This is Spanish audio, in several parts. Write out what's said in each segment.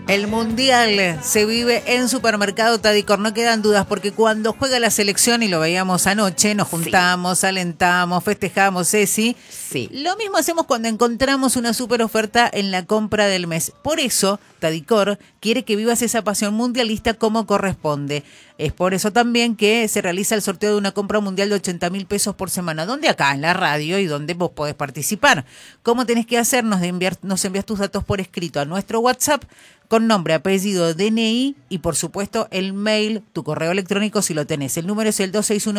El Mundial se vive en Supermercado Tadicor, no quedan dudas, porque cuando juega la selección, y lo veíamos anoche, nos juntamos, alentamos, festejamos, Ceci. Sí. Lo mismo hacemos cuando encontramos una super oferta en la compra del mes. Por eso, Tadicor quiere que vivas esa pasión mundialista como corresponde. Es por eso también que se realiza el sorteo de una compra mundial de 80.000 pesos por semana. ¿Dónde? Acá, en la radio, y donde vos podés participar. ¿Cómo tenés que hacer? Nos envías tus datos por escrito a nuestro WhatsApp, con nombre, apellido, DNI y por supuesto el mail, tu correo electrónico si lo tenés. El número es el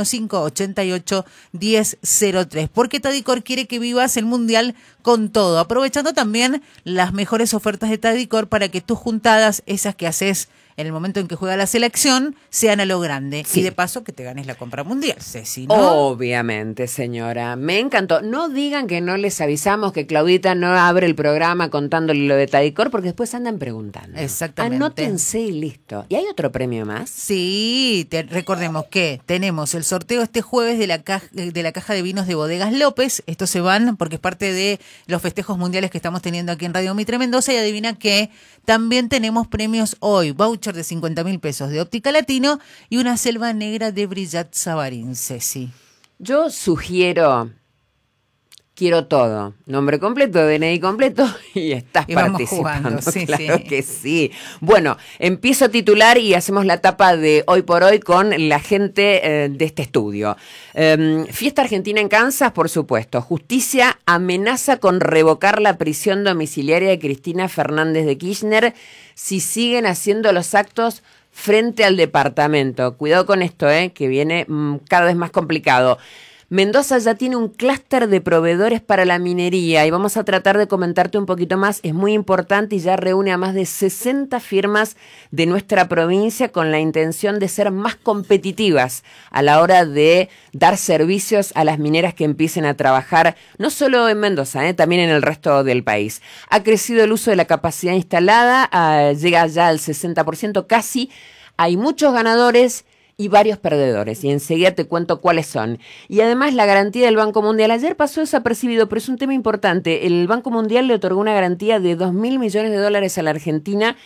2615-88-1003. Porque Tadicor quiere que vivas el Mundial con todo, aprovechando también las mejores ofertas de Tadicor para que tus juntadas, esas que haces en el momento en que juega la selección, sean a lo grande. Sí. Y de paso que te ganes la compra mundial, Ceci, ¿no? Obviamente, señora. Me encantó. No digan que no les avisamos que Claudita no abre el programa contándole lo de Tadicor, porque después andan preguntando. Exactamente. Anótense y listo. ¿Y hay otro premio más? Sí, recordemos que tenemos el sorteo este jueves de la caja de vinos de Bodegas López. Estos se van porque es parte de los festejos mundiales que estamos teniendo aquí en Radio Mitre Mendoza. Y adivina que también tenemos premios hoy. Voucher de 50.000 pesos de Óptica Latino y una selva negra de Brillat Savarín, Ceci. Yo sugiero, quiero todo, nombre completo, DNI completo y estás participando. Sí, claro que sí. Bueno, empiezo a titular y hacemos la tapa de Hoy por Hoy con la gente de este estudio. Fiesta argentina en Kansas, por supuesto. Justicia amenaza con revocar la prisión domiciliaria de Cristina Fernández de Kirchner si siguen haciendo los actos frente al departamento. Cuidado con esto, que viene cada vez más complicado. Mendoza ya tiene un clúster de proveedores para la minería y vamos a tratar de comentarte un poquito más. Es muy importante y ya reúne a más de 60 firmas de nuestra provincia con la intención de ser más competitivas a la hora de dar servicios a las mineras que empiecen a trabajar, no solo en Mendoza, también en el resto del país. Ha crecido el uso de la capacidad instalada, llega ya al 60% casi. Hay muchos ganadores y varios perdedores, y enseguida te cuento cuáles son. Y además la garantía del Banco Mundial. Ayer pasó desapercibido, pero es un tema importante. El Banco Mundial le otorgó una garantía de $2.000 millones a la Argentina,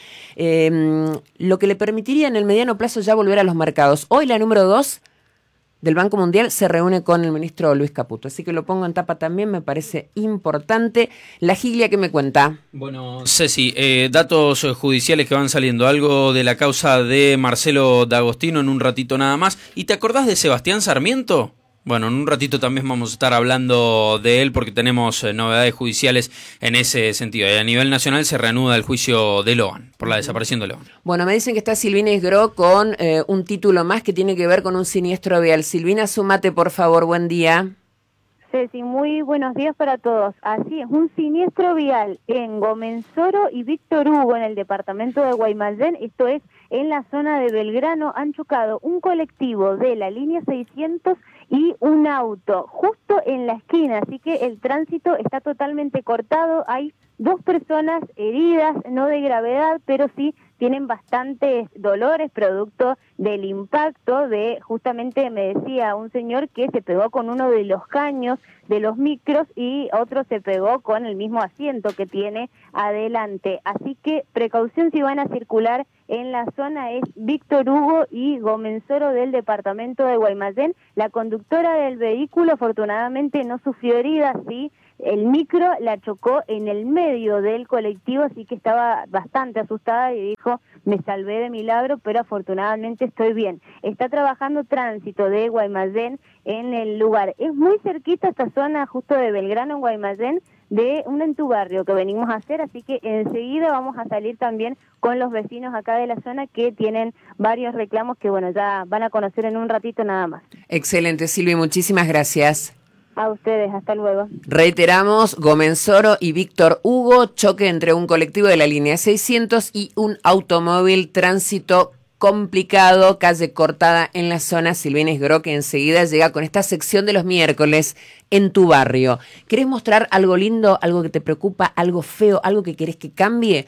lo que le permitiría en el mediano plazo ya volver a los mercados. Hoy la número 2 del Banco Mundial se reúne con el ministro Luis Caputo, así que lo pongo en tapa también, me parece importante. La Gilia, ¿qué me cuenta? Bueno, Ceci, datos judiciales que van saliendo, algo de la causa de Marcelo D'Agostino en un ratito nada más. ¿Y te acordás de Sebastián Sarmiento? Bueno, en un ratito también vamos a estar hablando de él porque tenemos novedades judiciales en ese sentido. Y a nivel nacional se reanuda el juicio de Loan, por la desaparición de Loan. Bueno, me dicen que está Silvina Isgro con un título más que tiene que ver con un siniestro vial. Silvina, súmate por favor, buen día. Ceci, muy buenos días para todos. Así es, un siniestro vial en Gomensoro y Víctor Hugo en el departamento de Guaymallén, esto es en la zona de Belgrano. Han chocado un colectivo de la línea 600 y un auto justo en la esquina, así que el tránsito está totalmente cortado. Hay 2 personas heridas, no de gravedad, pero sí tienen bastantes dolores producto del impacto de, justamente me decía un señor que se pegó con uno de los caños de los micros y otro se pegó con el mismo asiento que tiene adelante. Así que precaución si van a circular en la zona, es Víctor Hugo y Gomensoro del departamento de Guaymallén. La conductora del vehículo afortunadamente no sufrió heridas, sí. El micro la chocó en el medio del colectivo, así que estaba bastante asustada y dijo, me salvé de milagro, pero afortunadamente estoy bien. Está trabajando tránsito de Guaymallén en el lugar. Es muy cerquita esta zona justo de Belgrano en Guaymallén, de un en tu barrio que venimos a hacer, así que enseguida vamos a salir también con los vecinos acá de la zona que tienen varios reclamos que bueno, ya van a conocer en un ratito nada más. Excelente, Silvia, muchísimas gracias. A ustedes, hasta luego. Reiteramos, Gomensoro y Víctor Hugo, choque entre un colectivo de la línea 600 y un automóvil, tránsito complicado, calle cortada en la zona. Silvina Isgro, que enseguida llega con esta sección de los miércoles, en tu barrio. ¿Querés mostrar algo lindo, algo que te preocupa, algo feo, algo que querés que cambie?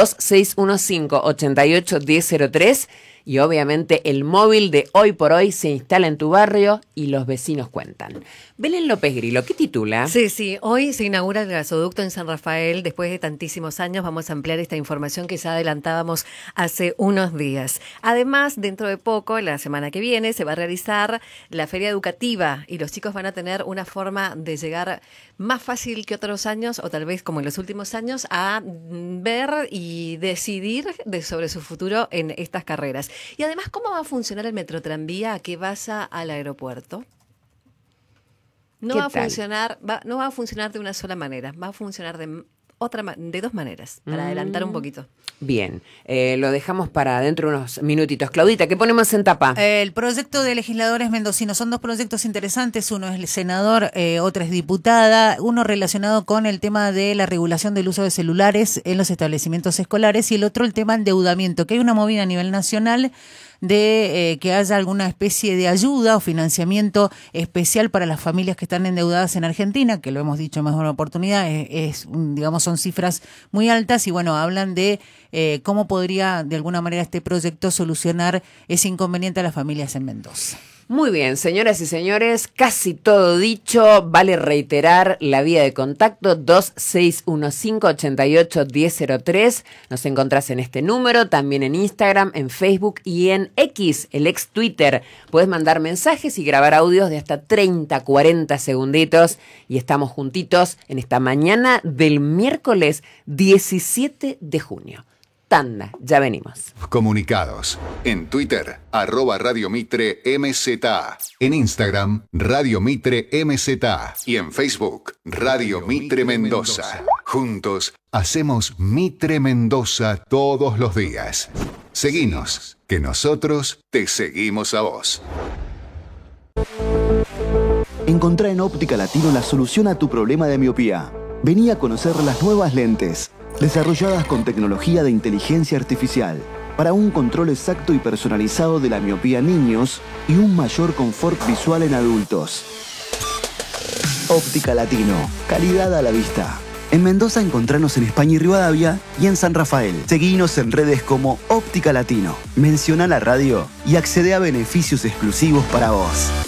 2615-881003 y obviamente el móvil de Hoy por Hoy se instala en tu barrio y los vecinos cuentan. Belén López Grillo, ¿qué titula? Sí, hoy se inaugura el gasoducto en San Rafael. Después de tantísimos años vamos a ampliar esta información que ya adelantábamos hace unos días. Además, dentro de poco, la semana que viene, se va a realizar la feria educativa y los chicos van a tener una forma de llegar más fácil que otros años, o tal vez como en los últimos años, a ver y decidir sobre su futuro en estas carreras. Y además, ¿cómo va a funcionar el metrotranvía que vaya al aeropuerto? No va a funcionar de una sola manera, va a funcionar de dos maneras, para adelantar un poquito. Bien, lo dejamos para dentro de unos minutitos. Claudita, ¿qué ponemos en tapa? El proyecto de legisladores mendocinos. Son dos proyectos interesantes. Uno es el senador, otra es diputada. Uno relacionado con el tema de la regulación del uso de celulares en los establecimientos escolares y el otro el tema endeudamiento, que hay una movida a nivel nacional de que haya alguna especie de ayuda o financiamiento especial para las familias que están endeudadas en Argentina, que lo hemos dicho en más de una oportunidad, digamos, son cifras muy altas y bueno, hablan de cómo podría de alguna manera este proyecto solucionar ese inconveniente a las familias en Mendoza. Muy bien, señoras y señores, casi todo dicho. Vale reiterar la vía de contacto 2615-881003. Nos encontrás en este número, también en Instagram, en Facebook y en X, el ex Twitter. Puedes mandar mensajes y grabar audios de hasta 30, 40 segunditos. Y estamos juntitos en esta mañana del miércoles 17 de junio. Tanda, ya venimos. Comunicados. En Twitter, @Radio Mitre MZA. En Instagram, Radio Mitre MZA. Y en Facebook, Radio Mitre Mendoza. Juntos, hacemos Mitre Mendoza todos los días. Seguinos, que nosotros te seguimos a vos. Encontrá en Óptica Latino la solución a tu problema de miopía. Vení a conocer las nuevas lentes, desarrolladas con tecnología de inteligencia artificial, para un control exacto y personalizado de la miopía en niños y un mayor confort visual en adultos. Óptica Latino, calidad a la vista. En Mendoza encontranos en España y Rivadavia y en San Rafael. Seguinos en redes como Óptica Latino. Menciona la radio y accede a beneficios exclusivos para vos.